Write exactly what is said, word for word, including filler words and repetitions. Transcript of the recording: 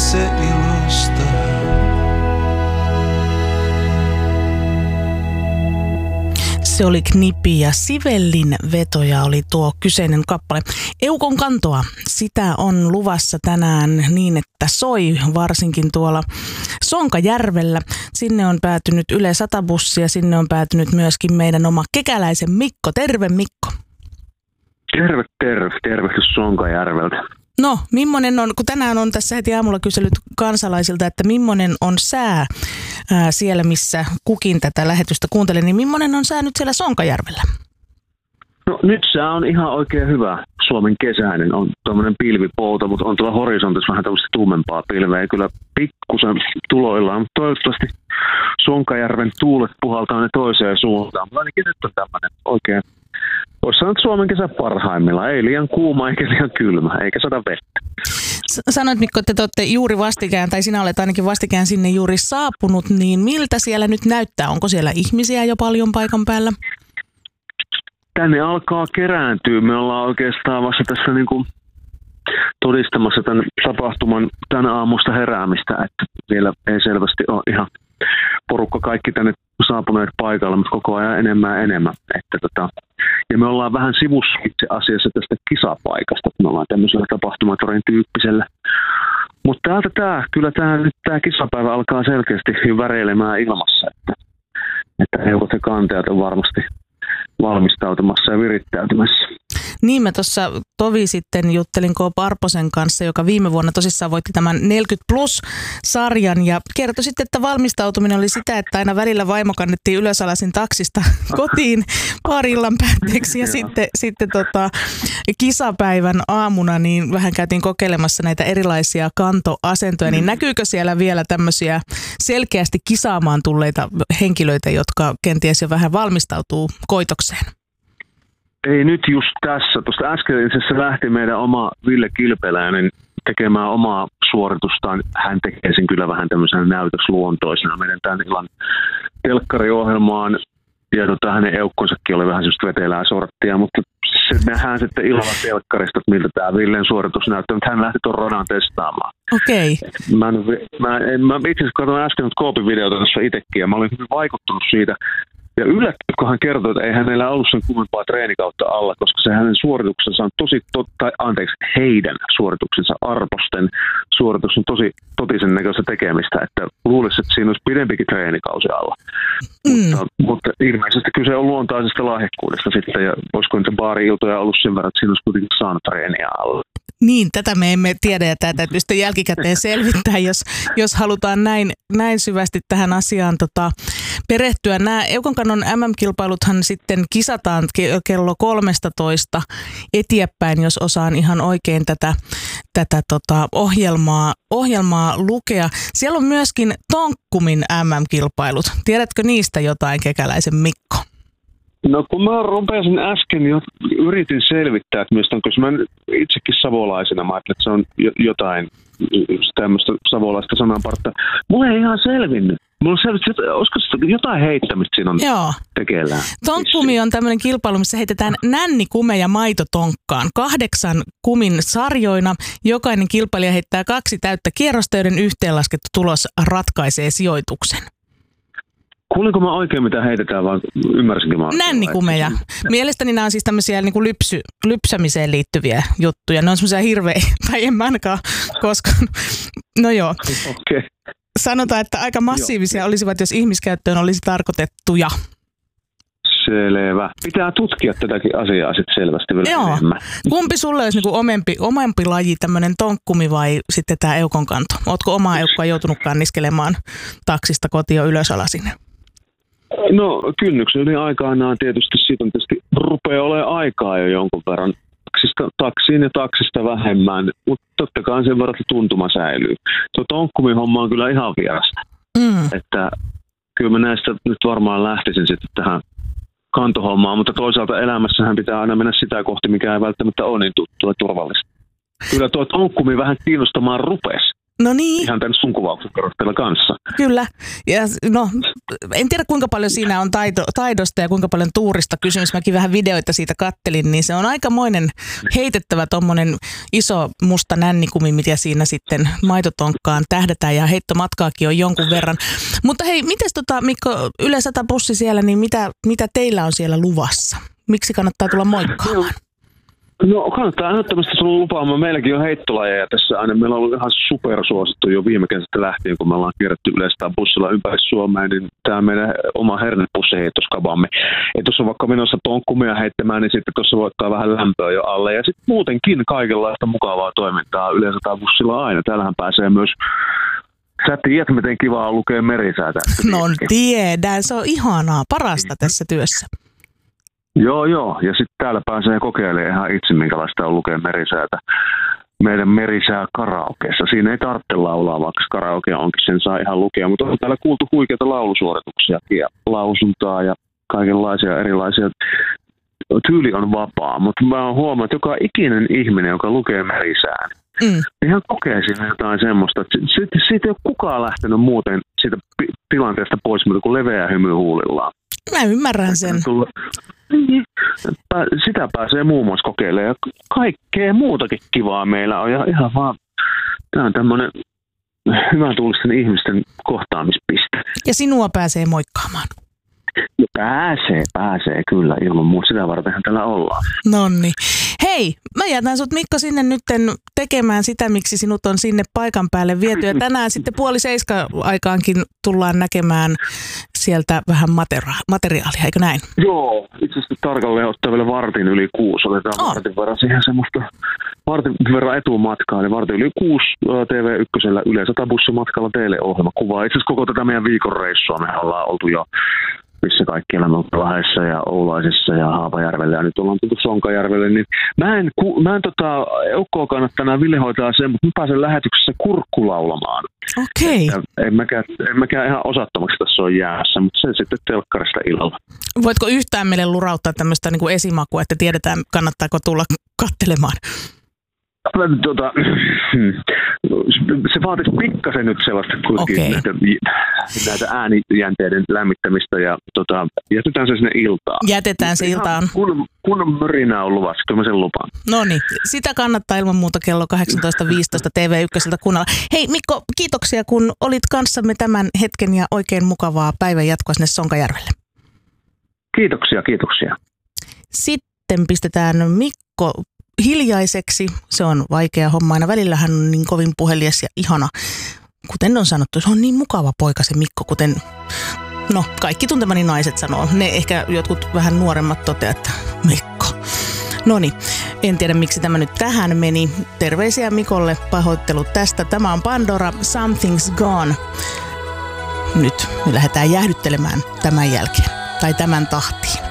itse ilosta. Se oli Knippi ja Sivellin vetoja oli tuo kyseinen kappale. Eukon kantoa, sitä on luvassa tänään niin, että soi varsinkin tuolla Sonkajärvellä. Sinne on päätynyt Yle sata bussi ja sinne on päätynyt myöskin meidän oma kekäläisen Mikko. Terve Mikko. Terve, terve. Tervehdys Sonkajärveltä. No, millainen on, kun tänään on tässä heti aamulla kysellyt kansalaisilta, että millainen on sää ää, siellä, missä kukin tätä lähetystä kuuntelee, niin millainen on sää nyt siellä Sonkajärvellä? No nyt sää on ihan oikein hyvä Suomen kesäinen. On tuommoinen pilvipouta, mutta on tuolla horisontissa vähän tämmöistä tummempaa pilveä. Kyllä pikkusen tuloillaan, mutta toivottavasti Sonkajärven tuulet puhaltaa ne toiseen suuntaan. Mutta ainakin nyt on tämmöinen oikein, voisi sanoa, että Suomen kesä parhaimmillaan. Ei liian kuuma eikä liian kylmä, eikä sada vettä. Sanoit Mikko, että te olette juuri vastikään, tai sinä olet ainakin vastikään sinne juuri saapunut, niin miltä siellä nyt näyttää? Onko siellä ihmisiä jo paljon paikan päällä? Tänne alkaa kerääntyä. Me ollaan oikeastaan vasta tässä niin kuin todistamassa tämän tapahtuman tänä aamusta heräämistä, että vielä ei selvästi ole ihan porukka kaikki tänne saapuneet paikalle, mutta koko ajan enemmän ja enemmän. Että tota, ja me ollaan vähän sivussa itse asiassa tästä kisapaikasta. Me ollaan tämmöisellä tapahtumatorin tyyppisellä. Mutta täältä tämä, kyllä tämä nyt tämä kisapäivä alkaa selkeästi väreilemään ilmassa, että, että eukot ja kantajat on varmasti valmistautumassa ja virittäytymässä. Niin, mä tuossa tovi sitten juttelin K. Parposen kanssa, joka viime vuonna tosissaan voitti tämän neljäkymmentä plus-sarjan ja kertoi sitten, että valmistautuminen oli sitä, että aina välillä vaimo kannettiin ylösalasin taksista kotiin pari illan päätteeksi ja sitten, sitten tota, kisapäivän aamuna niin vähän käytiin kokeilemassa näitä erilaisia kantoasentoja, niin näkyykö siellä vielä tämmöisiä selkeästi kisaamaan tulleita henkilöitä, jotka kenties jo vähän valmistautuu koitokseen? Ei nyt just tässä. Tuosta äskeisessä lähti meidän oma Ville Kilpeläinen tekemään omaa suoritustaan. Hän tekee sen kyllä vähän tämmöisenä näytösluontoisena meidän tämän illan telkkariohjelmaan. Ja tota, hänen eukkonsakin oli vähän semmoista vetelää sorttia, mutta se nähdään sitten illalla telkkarista, että miltä tämä Villen suoritus näyttää, mutta hän lähti tuon rodan testaamaan. Okei. Okay. Mä, mä, mä itse asiassa katsoin äsken Koopin videota tässä itsekin ja mä olin hyvin vaikuttunut siitä. Ja yllättänyt, kun hän kertoi, että ei hänellä ollut sen kummempaa treenikautta alla, koska se hänen suorituksensa on tosi, to, tai anteeksi, heidän suorituksensa, arposten suoritus on tosi totisen näköistä tekemistä, että luulisi, että siinä olisi pidempikin treenikausi alla. Mm. Mutta, mutta ilmeisesti kyse on luontaisesta lahjakkuudesta sitten, ja olisiko niitä baari-iltoja ollut sen verran, että siinä olisi kuitenkin saanut treeniä alla. Niin, tätä me emme tiedä ja tämä täytyy sitten jälkikäteen selvittää, jos, jos halutaan näin, näin syvästi tähän asiaan tota, perehtyä. Nämä Eukonkannon äm äm-kilpailuthan sitten kisataan kello kolmetoista eteenpäin, jos osaan ihan oikein tätä, tätä tota, ohjelmaa, ohjelmaa lukea. Siellä on myöskin Tonkkumin äm äm-kilpailut. Tiedätkö niistä jotain, kekäläisen Mikko? No kun mä rupesin äsken jo yritin selvittää, että mistä on, koska mä itsekin savolaisena, mä ajattelin, että se on jotain tämmöistä savolaista sananpartta. Mulla ei ihan selvinnyt. Mulla on selvinnyt, että olisiko jotain heittämistä siinä on Joo. tekeillään. Tonkkumi on tämmöinen kilpailu, missä heitetään nännikume ja maitotonkkaan kahdeksan kumin sarjoina. Jokainen kilpailija heittää kaksi täyttä kierrosta, joiden yhteenlaskettu tulos ratkaisee sijoituksen. Kuulinko mä oikein, mitä heitetään, vaan ymmärsinkö mä? Nännikumeja. Mielestäni nämä on siis tämmöisiä niin kuin lypsy, lypsämiseen liittyviä juttuja. Ne on semmoisia hirveä, tai en mä ainakaan koskaan. No joo. Okay. Sanotaan, että aika massiivisia joo. olisivat, jos ihmiskäyttöön olisi tarkoitettuja. Selvä. Pitää tutkia tätäkin asiaa sitten selvästi vielä joo. enemmän. Kumpi sulle olisi niin omempi, omempi laji, tämmöinen tonkkumi vai sitten tämä eukonkanto? Ootko omaa eukkoa joutunut kanniskelemaan taksista kotiin ylösalasin? No kynnyksen yli aikanaan tietysti siitä on tietysti rupeaa olemaan aikaa jo jonkun verran taksista, taksiin ja taksista vähemmän, mutta totta kai sen verran tuntuma säilyy. Tuo tonkkumin homma on kyllä ihan vierasta. Mm. Että kyllä mä näistä nyt varmaan lähtisin sitten tähän kantohommaan, mutta toisaalta elämässähän pitää aina mennä sitä kohti, mikä ei välttämättä ole niin tuttua ja turvallista. Kyllä tuo tonkkumi vähän kiinnostamaan rupesi. No niin. Ihan tämän sun kuvauksen perusteella kanssa. Kyllä. Ja no, en tiedä kuinka paljon siinä on taito, taidosta ja kuinka paljon tuurista kysymys. Mäkin vähän videoita siitä kattelin, niin se on aikamoinen heitettävä tommonen iso musta nännikumi, mitä siinä sitten maitotonkkaan tähdätään ja heittomatkaakin on jonkun verran. Mutta hei, mites tota Mikko, Yle sata bussi siellä, niin mitä, mitä teillä on siellä luvassa? Miksi kannattaa tulla moikkaamaan? No kannattaa ehdottomasti tulla lupaamaan. Meilläkin on heittolajeja tässä aina. Meillä on ollut ihan supersuosittu jo viime kesästä lähtien, kun me ollaan kierretty yleistään bussilla ympäri Suomea, niin tämä meidän oma hernepussi-heittoskabamme. Et jos on vaikka menossa tonkkumia heittämään, niin sitten tuossa voi ottaa vähän lämpöä jo alle. Ja sitten muutenkin kaikenlaista mukavaa toimintaa yleensä bussilla aina. Täällähän pääsee myös... Sä tiedät, miten kivaa on lukea merisäätä. No tiedän, se on ihanaa, parasta tässä työssä. Joo, joo. Ja sitten täällä pääsee kokeilemaan ihan itse, minkälaista on lukea merisäätä meidän merisää karaokeessa. Siinä ei tarvitse laulaa, vaikka karaoke onkin, sen saa ihan lukea. Mutta on täällä kuultu huikeita laulusuorituksia ja lausuntaa ja kaikenlaisia erilaisia. Tyyli on vapaa, mutta mä oon huomannut, että joka ikinen ihminen, joka lukee merisään, mm. niin hän kokee siinä jotain semmoista. Siitä, siitä ei ole kukaan lähtenyt muuten siitä tilanteesta pois, mutta kuin leveä hymy huulillaan. Mä ymmärrän sen. Sitä pääsee muun muassa kokeilemaan. Kaikkea muutakin kivaa meillä on. Ja ihan vaan, tämä on tämmöinen hyvän tuulisten ihmisten kohtaamispiste. Ja sinua pääsee moikkaamaan. No pääsee, pääsee kyllä. Ilman muuta sitä vartenhan täällä ollaan. Nonni. Hei, mä jätän sut Mikko sinne nytten tekemään sitä, miksi sinut on sinne paikan päälle viety. Ja tänään sitten puoli seiska aikaankin tullaan näkemään sieltä vähän matera- materiaalia, eikö näin? Joo, itse asiassa tarkalleen ottaa vielä vartin yli kuusi. Otetaan oh. vartin verran siihen semmoista vartin verran etumatkaa. Eli vartin yli kuusi T V yksi Yle sata bussimatkalla teille ohjelma kuvaa. Itse asiassa koko tätä meidän viikon reissua me ollaan oltu jo missä kaikki elämä Lahdessa ja Oulaisissa ja Haapajärvellä ja nyt ollaan tultu Sonkajärvelle, niin mä en, ku, mä en tota, Eukkoa kannattaa Ville hoitaa sen, mutta mä pääsen lähetyksessä kurkkulaulamaan. Okei. Okay. En mäkään, en mäkään ihan osattomaksi tässä on jäässä, mutta se sitten telkkarista illalla. Voitko yhtään meille lurauttaa tämmöistä niin kuin esimakua, että tiedetään kannattaako tulla katselemaan? Tota, se vaatisi pikkasen nyt sellaista kuitenkin okay. näitä, näitä äänijänteiden lämmittämistä ja tota, jätetään se sinne iltaan. Jätetään se iltaan. Kun, kun mörinää on luvassa, kyllä mä sen lupaan. No niin, sitä kannattaa ilman muuta kello kahdeksantoista viisitoista T V yksi kuunnella. Hei Mikko, kiitoksia kun olit kanssamme tämän hetken ja oikein mukavaa päivän jatkoa sinne Sonkajärvelle. Kiitoksia, kiitoksia. Sitten pistetään Mikko hiljaiseksi. Se on vaikea homma aina. Välillä hän on niin kovin puhelias ja ihana. Kuten on sanottu, se on niin mukava poika se Mikko, kuten no kaikki tuntemani naiset sanoo. Ne ehkä jotkut vähän nuoremmat toteaa, että Mikko. Noniin, en tiedä miksi tämä nyt tähän meni. Terveisiä Mikolle, pahoittelut tästä. Tämä on Pandora, Something's Gone. Nyt me lähdetään jäähdyttelemään tämän jälkeen, tai tämän tahtiin.